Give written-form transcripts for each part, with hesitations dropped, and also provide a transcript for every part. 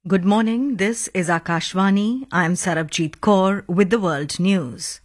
Good morning, this is Akashvani. I am Sarabjit Kaur with the World News.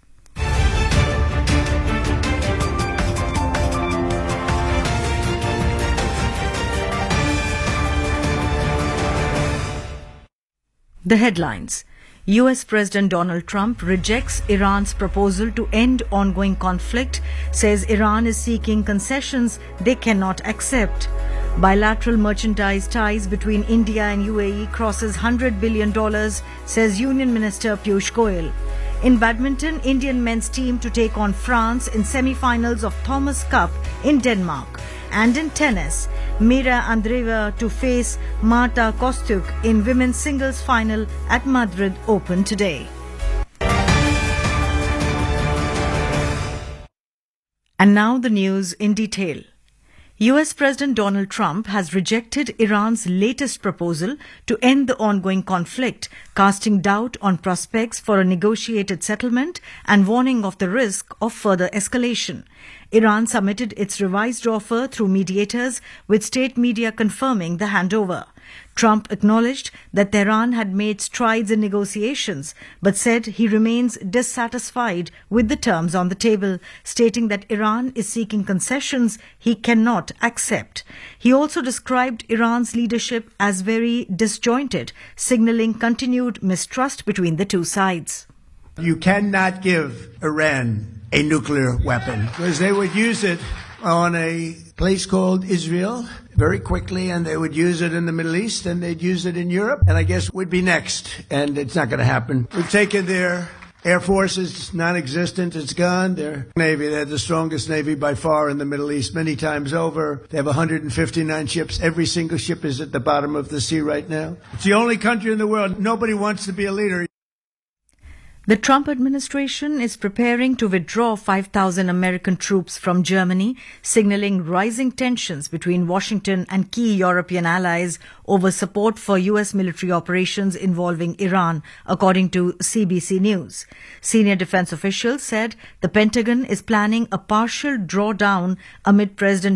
The headlines. US President Donald Trump rejects Iran's proposal to end ongoing conflict, says Iran is seeking concessions they cannot accept. Bilateral merchandise ties between India and UAE crosses $100 billion, says Union Minister Piyush Goyal. In badminton, Indian men's team to take on France in semi-finals of Thomas Cup in Denmark. And in tennis, Mira Andreeva to face Marta Kostyuk in women's singles final at Madrid Open today. And now the news in detail. US President Donald Trump has rejected Iran's latest proposal to end the ongoing conflict, casting doubt on prospects for a negotiated settlement and warning of the risk of further escalation. Iran submitted its revised offer through mediators, with state media confirming the handover. Trump acknowledged that Tehran had made strides in negotiations, but said he remains dissatisfied with the terms on the table, stating that Iran is seeking concessions he cannot accept. He also described Iran's leadership as very disjointed, signaling continued mistrust between the two sides. You cannot give Iran a nuclear weapon, because they would use it on a place called Israel very quickly, and they would use it in the Middle East, and they'd use it in Europe, and I guess would be next, and it's not going to happen. We've taken their air force is non-existent, it's gone. Their navy, they had the strongest navy by far in the Middle East many times over. They have 159 ships. Every single ship is at the bottom of the sea right now. It's the only country in the world. Nobody wants to be a leader. The Trump administration is preparing to withdraw 5,000 American troops from Germany, signaling rising tensions between Washington and key European allies over support for U.S. military operations involving Iran, according to CBC News. Senior defense officials said the Pentagon is planning a partial drawdown amid President